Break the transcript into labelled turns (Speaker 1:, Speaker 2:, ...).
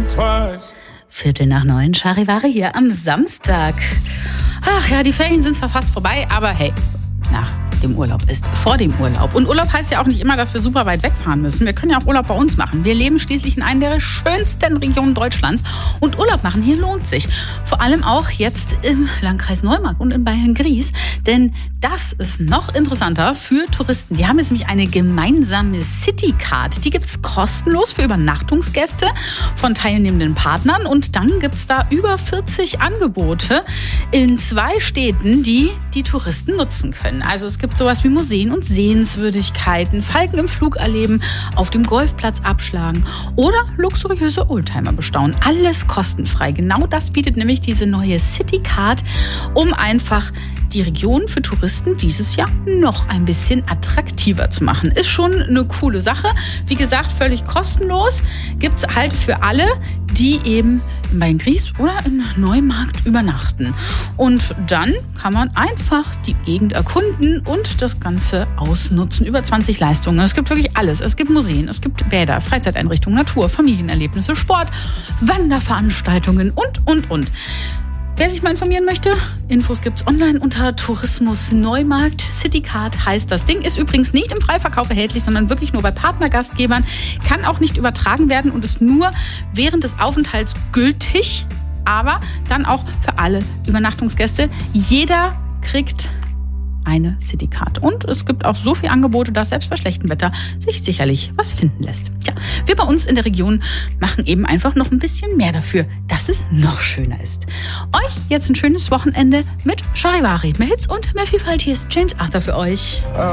Speaker 1: 8:45, Charivari hier am Samstag. Ach ja, die Ferien sind zwar fast vorbei, aber hey, nach dem Urlaub ist vor dem Urlaub. Und Urlaub heißt ja auch nicht immer, dass wir super weit wegfahren müssen. Wir können ja auch Urlaub bei uns machen. Wir leben schließlich in einer der schönsten Regionen Deutschlands. Und Urlaub machen hier lohnt sich. Vor allem auch jetzt im Landkreis Neumarkt und in Bayern-Gries. Denn das ist noch interessanter für Touristen. Die haben jetzt nämlich eine gemeinsame Citycard. Die gibt es kostenlos für Übernachtungsgäste von teilnehmenden Partnern. Und dann gibt es da über 40 Angebote in 2 Städten, die die Touristen nutzen können. Also es gibt sowas wie Museen und Sehenswürdigkeiten, Falken im Flug erleben, auf dem Golfplatz abschlagen oder luxuriöse Oldtimer bestaunen. Alles kostenfrei. Genau das bietet nämlich diese neue Citycard, um einfach die Region für Touristen dieses Jahr noch ein bisschen attraktiver zu machen. Ist schon eine coole Sache. Wie gesagt, völlig kostenlos. Gibt es halt für alle, die eben in Bayern-Gries oder in Neumarkt übernachten. Und dann kann man einfach die Gegend erkunden und das Ganze ausnutzen. Über 20 Leistungen. Es gibt wirklich alles. Es gibt Museen, es gibt Bäder, Freizeiteinrichtungen, Natur, Familienerlebnisse, Sport, Wanderveranstaltungen und. Wer sich mal informieren möchte, Infos gibt's online unter Tourismus Neumarkt. Citycard heißt das Ding. Ist übrigens nicht im Freiverkauf erhältlich, sondern wirklich nur bei Partnergastgebern. Kann auch nicht übertragen werden und ist nur während des Aufenthalts gültig. Aber dann auch für alle Übernachtungsgäste. Jeder kriegt eine Citycard. Und es gibt auch so viele Angebote, dass selbst bei schlechtem Wetter sich sicherlich was finden lässt. Tja, wir bei uns in der Region machen eben einfach noch ein bisschen mehr dafür, dass es noch schöner ist. Euch jetzt ein schönes Wochenende mit Charivari. Mehr Hits und mehr Vielfalt. Hier ist James Arthur für euch.